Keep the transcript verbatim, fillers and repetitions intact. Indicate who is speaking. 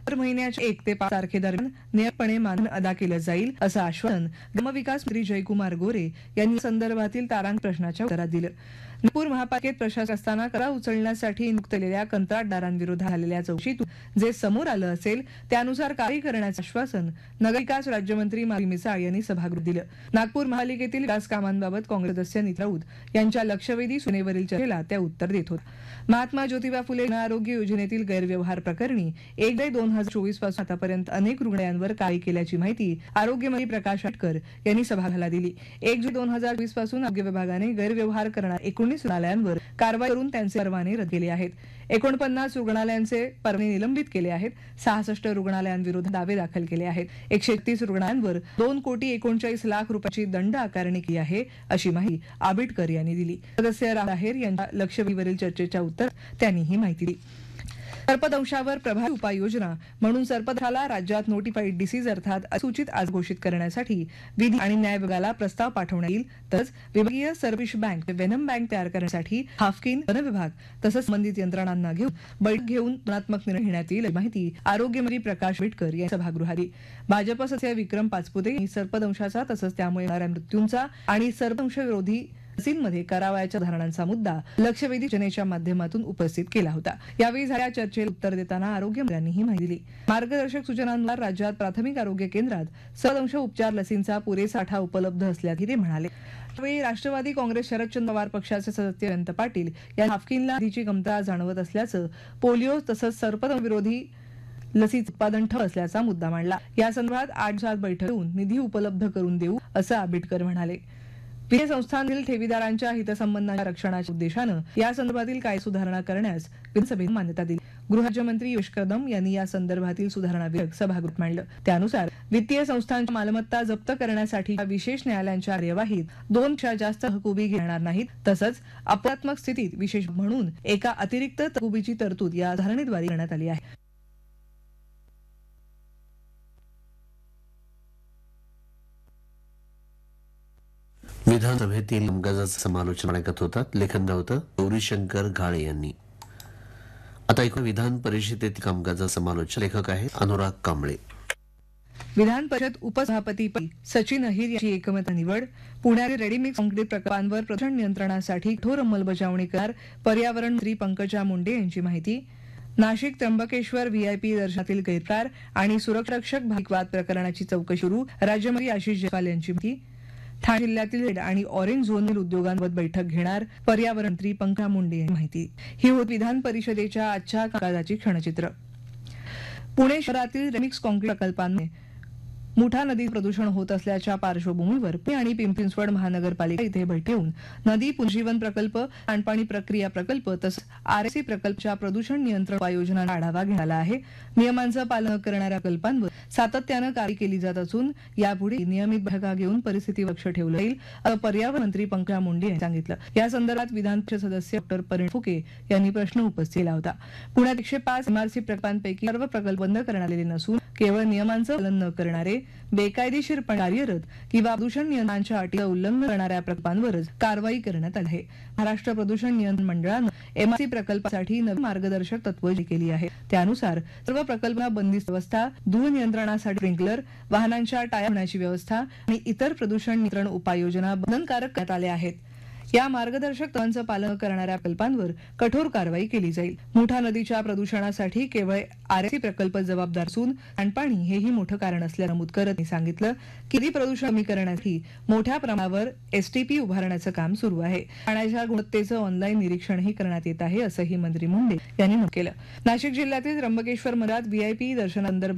Speaker 1: दर महिन्याच्या एक ते पाच तारखेदरम्यान नियमितपणे मानधन अदा केलं जाईल असं आश्वासन ग्रामविकास मंत्री जयकुमार गोरे यांनी संदर्भातील तारांकित प्रश्नाच्या उत्तरात दिलं. नागपूर महापालिकेत प्रशासक असताना करा उचलण्यासाठी नियुक्त केलेल्या कंत्राटदारांविरोधात झालेल्या चौकशीतून जे समोर आलं असेल त्यानुसार कारवाई करण्याचं आश्वासन नगरविकास राज्यमंत्री माधुरी मिसाळ यांनी सभागृहात दिलं. नागपूर महापालिकेतील विकास कामांबाबत काँग्रेस सदस्य नितीन राऊत यांच्या लक्षवेधी सूचनेवरील चर्चेला त्या उत्तर देत होत्या. महात्मा ज्योतिबा फुले आरोग्य योजनेतील गैरव्यवहार प्रकरणी एक जुलै दोन हजार चोवीस पासून आतापर्यंत अनेक रुग्णालयांवर कारवाई केल्याची माहिती आरोग्यमंत्री प्रकाश आंबेडकर यांनी सभागृहाला दिली. एक जुलै दोन हजार वीस पासून आरोग्य विभागाने गैरव्यवहार करणाऱ्या एकोणीस रुग्णालयांवर कारवाई करून त्यांचे परवाने रद्द केले आहेत. एकोणपन्नास रुग्णालयांचे परवाने निलंबित केले आहेत. सहासष्ट रुग्णालयांविरोधात दावे दाखल केले आहेत. एकशे एकतीस रुग्णालयांवर दोन कोटी एकोणचाळीस लाख रुपयाची दंड आकारणी केली आहे अशी माहिती आंबेडकर यांनी दिली. सदस्य राम आहेर यांच्या लक्षवेधीवरील चर्चेच्या उत्तर त्यांनी ही माहिती दिली. सर्पदंशावर प्रभावी उपाययोजना म्हणून सर्पदंशाला राज्यात नोटिफाईड डिसीज अर्थात अधिसूचित आज घोषित करण्यासाठी विधी आणि न्याय विभागाला प्रस्ताव पाठवण्यात येईल. तसंच विभागीय सर्पिश बँक वेनम बँक तयार करण्यासाठी हाफकिन वन विभाग तसंच संबंधित यंत्रणांना घेऊन बैठक घेऊन धोरणात्मक निर्णय घेण्यात येईल अशी माहिती आरोग्यमंत्री प्रकाश आंबेडकर यांनी सभागृहात दिली. भाजप सदस्य विक्रम पाचपुते यांनी सर्पदंशाचा तसंच त्यामुळे होणाऱ्या मृत्यूंचा आणि सर्पदंश विरोधी लसींमध्ये करावयाच्या धारणांचा मुद्दा लक्षवेधी सूचनेच्या माध्यमातून उपस्थित केला होता. यावेळी झालेल्या चर्चेला उत्तर देताना आरोग्यमंत्र्यांनी ही माहिती दिली. मार्गदर्शक सूचनांनुसार राज्यात प्राथमिक आरोग्य केंद्रात सर्पदंश उपचार लसींचा पुरेसा साठा उपलब्ध असल्याचे ते म्हणाले. यावेळी राष्ट्रवादी काँग्रेस शरदचंद्र पवार पक्षाचे सदस्य जयंत पाटील यांनी हाफकिनला निधीची कमतरता जाणवत असल्याचं पोलिओ तसंच सर्पदंश विरोधी लसीचं उत्पादन ठप असल्याचा मुद्दा मांडला. या संदर्भात आठ दिवसात बैठक घेऊन निधी उपलब्ध करून देऊ असं आंबेडकर म्हणाले. वित्तीय संस्थांतील ठेवीदारांच्या हितसंबंधांच्या रक्षणाच्या उद्देशानं या संदर्भातील काही सुधारणा करण्यास विधानसभेने मान्यता दिली. गृहराज्यमंत्री योगेश कदम यांनी या संदर्भातील सुधारणा विधेयक सभागृहात मांडलं. त्यानुसार वित्तीय संस्थांच्या मालमत्ता जप्त करण्यासाठी विशेष न्यायालयांच्या कार्यवाहीत दोन पेक्षा जास्त तरतुदी घेणार नाहीत. तसंच अपवादात्मक स्थितीत विशेष म्हणून एका अतिरिक्त तरतुदीची तरतूद या सुधारणेद्वारे करण्यात आली आहे.
Speaker 2: विधानसभेतील कामकाजाचं समालोचन ऐकत होतात. लेखन होतं गौरीशंकर घाळे यांनी. आता ऐकू विधान परिषदेतील कामकाजाचं समालोचन. लेखक आहे अनुराग कांबळे.
Speaker 1: विधान परिषद उपसभापतीपदी सचिन अहिर यांची एकमत निवड. पुण्यातील रेडीमिक्स काँक्रीट प्रकल्पांवर प्रदूषण नियंत्रणासाठी कठोर अंमलबजावणी करणार पर्यावरण मंत्री पंकजा मुंडे यांची माहिती. नाशिक त्र्यंबकेश्वर व्हीआयपी दर्शनातील गैरप्रकार आणि सुरक्षारक्षक भाविक वाद प्रकरणाची चौकशी सुरू. राज्यमंत्री आशिष जयस्वाल यांची माहिती. ठाणे जिल्ह्यातील रेड आणि ऑरेंज झोनमधील उद्योगांवर बैठक घेणार पर्यावरण मंत्री पंकजा मुंडे यांची माहिती. ही होती विधान परिषदेच्या आजच्या कामकाजाची क्षणचित्र. पुणे शहरातील रेडीमिक्स काँक्रीट प्रकल्पांमुळे मुठा नदी प्रदूषण होत असल्याच्या पार्श्वभूमीवर पुणे आणि पिंपरी चिंचवड महानगरपालिका इथे भेट देऊन नदी पुनर्जीवन प्रकल्प, सांडपाणी प्रक्रिया प्रकल्प तसंच आरएसी प्रकल्पाच्या प्रदूषण नियंत्रण उपाययोजनांचा आढावा घेतला आहे. नियमांचं पालन न करणाऱ्या प्रकल्पांवर सातत्यानं कारवाई केली जात असून यापुढे नियमित बैठका घेऊन परिस्थितीवर लक्ष ठेवलं जाईल असं पर्यावरण मंत्री पंकजा मुंडे यांनी सांगितलं. या संदर्भात विधान परिषद सदस्य डॉ परिणय फुके यांनी प्रश्न उपस्थित केला होता. पुण्यात एकशे पाच एमआरसी प्रकल्पांपैकी सर्व प्रकल्प बंद करण्यात आलेले नसून केवळ नियमांचं पालन न करणारे बेकायदेशीरपणे कार्यरत किंवा प्रदूषण नियंत्रणाच्या अटीचं उल्लंघन करणाऱ्या प्रकल्पांवरच कारवाई करण्यात आली आहे. महाराष्ट्र प्रदूषण नियंत्रण मंडळानं एमआरसी प्रकल्पासाठी नवी मार्गदर्शक तत्त्वे जारी केली आहेत. त्यानुसार सर्व प्रकल्पांना बंदिस्त व्यवस्था, धूळ नियंत्रणासाठी स्प्रिंकलर, वाहनांच्या टायर होण्याची व्यवस्था आणि इतर प्रदूषण नियंत्रण उपाययोजना बंधनकारक करण्यात आल्या आहेत. या मार्गदर्शक तत्वांचं पालन करणाऱ्या प्रकल्पांवर कठोर कारवाई केली जाईल. मुठा नदीच्या प्रदूषणासाठी केवळ आरएसी प्रकल्प जबाबदार असून सांडपाणी हेही मोठं कारण असल्याचं नमूद करत त्यांनी सांगितलं की नदी प्रदूषण कमी करण्यासाठी मोठ्या प्रमाणावर एसटीपी उभारण्याचं काम सुरू आहे. पाण्याच्या गुणवत्तेचं ऑनलाईन निरीक्षणही करण्यात येत आहे असंही मंत्री मुंडे यांनी नमूद केलं. नाशिक जिल्ह्यातील त्र्यंबकेश्वर मंदिरात व्हीआयपी दर्शनासंदर्भात